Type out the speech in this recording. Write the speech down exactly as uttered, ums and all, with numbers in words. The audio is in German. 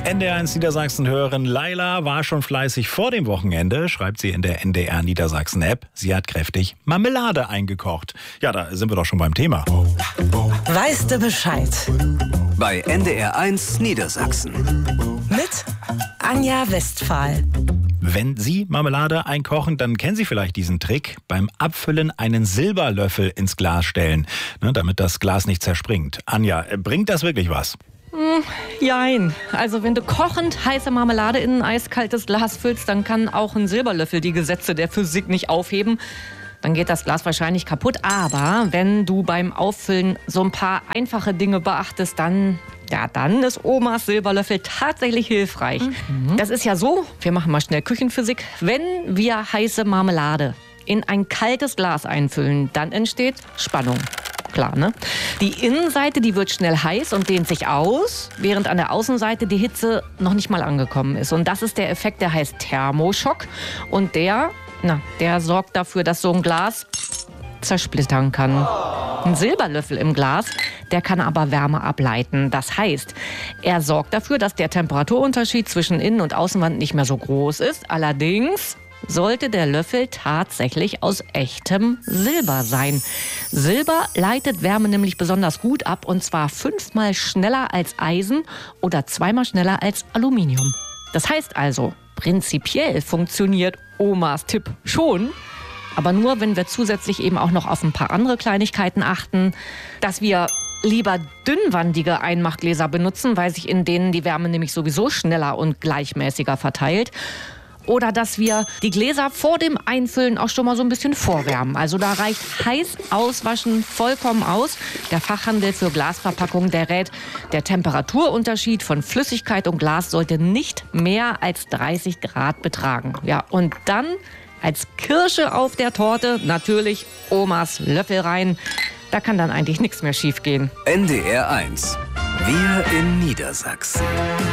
N D R eins Niedersachsen-Hörerin Laila war schon fleißig vor dem Wochenende, schreibt sie in der N D R Niedersachsen-App. Sie hat kräftig Marmelade eingekocht. Ja, da sind wir doch schon beim Thema. Weißt du Bescheid? Bei N D R eins Niedersachsen. Mit Anja Westphal. Wenn Sie Marmelade einkochen, dann kennen Sie vielleicht diesen Trick. Beim Abfüllen einen Silberlöffel ins Glas stellen, ne, damit das Glas nicht zerspringt. Anja, bringt das wirklich was? Hm, jein. Also wenn du kochend heiße Marmelade in ein eiskaltes Glas füllst, dann kann auch ein Silberlöffel die Gesetze der Physik nicht aufheben. Dann geht das Glas wahrscheinlich kaputt. Aber wenn du beim Auffüllen so ein paar einfache Dinge beachtest, dann, ja, dann ist Omas Silberlöffel tatsächlich hilfreich. Mhm. Das ist ja so, wir machen mal schnell Küchenphysik, wenn wir heiße Marmelade in ein kaltes Glas einfüllen, dann entsteht Spannung. Klar, ne? Die Innenseite, die wird schnell heiß und dehnt sich aus, während an der Außenseite die Hitze noch nicht mal angekommen ist. Und das ist der Effekt, der heißt Thermoschock. Und der, na, der sorgt dafür, dass so ein Glas zersplittern kann. Ein Silberlöffel im Glas, der kann aber Wärme ableiten. Das heißt, er sorgt dafür, dass der Temperaturunterschied zwischen Innen- und Außenwand nicht mehr so groß ist. Allerdings sollte der Löffel tatsächlich aus echtem Silber sein. Silber leitet Wärme nämlich besonders gut ab, und zwar fünfmal schneller als Eisen oder zweimal schneller als Aluminium. Das heißt also, prinzipiell funktioniert Omas Tipp schon, aber nur, wenn wir zusätzlich eben auch noch auf ein paar andere Kleinigkeiten achten, dass wir lieber dünnwandige Einmachgläser benutzen, weil sich in denen die Wärme nämlich sowieso schneller und gleichmäßiger verteilt. Oder dass wir die Gläser vor dem Einfüllen auch schon mal so ein bisschen vorwärmen. Also da reicht heiß auswaschen vollkommen aus. Der Fachhandel für Glasverpackungen, der rät, der Temperaturunterschied von Flüssigkeit und Glas sollte nicht mehr als dreißig Grad betragen. Ja, und dann als Kirsche auf der Torte natürlich Omas Löffel rein. Da kann dann eigentlich nichts mehr schief gehen. N D R eins. Wir in Niedersachsen.